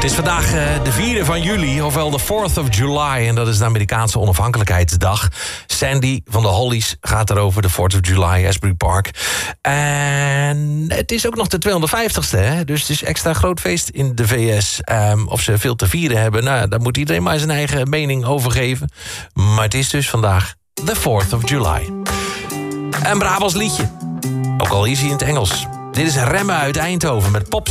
Het is vandaag de 4e van juli, ofwel de 4th of July. En dat is de Amerikaanse onafhankelijkheidsdag. Sandy van de Hollies gaat erover, de 4th of July, Asbury Park. En het is ook nog de 250ste, hè? Dus het is extra groot feest in de VS. Of ze veel te vieren hebben, nou, daar moet iedereen maar zijn eigen mening over geven. Maar het is dus vandaag de 4th of July. Een Brabants liedje, ook al is hij in het Engels. Dit is Remmen uit Eindhoven met Pop